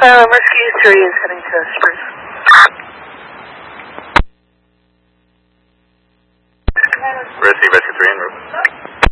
Rescue 3 is heading to Spruce. Rescue 3 en route.